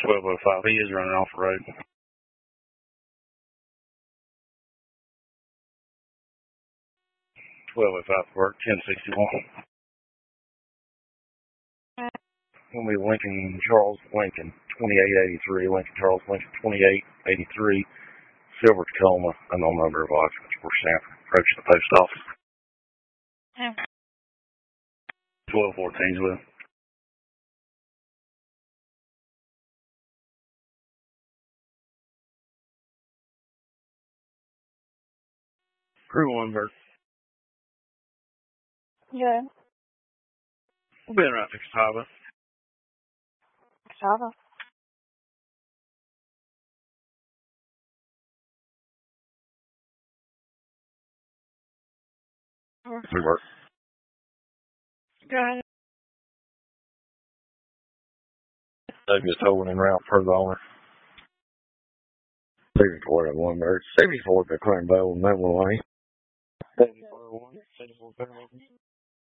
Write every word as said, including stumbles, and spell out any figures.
twelve oh five. He is running off the road. twelve oh five work, ten sixty-one. Gonna be Lincoln Charles Lincoln, twenty-eight eighty-three. Lincoln Charles Lincoln, twenty-eight eighty-three. Silver Tacoma, unknown number of occupants. We're Sanford, approaching the post office. Yeah. twelve fourteen's with him. Crew one, Bert. Good. We'll be in right to Catawba. Catawba. We work. Good. They've just holding en route per the owner. seventy-four at one, Bert. seventy-four at Clinton Bowl, and that one, seventy-four at one, seventy-four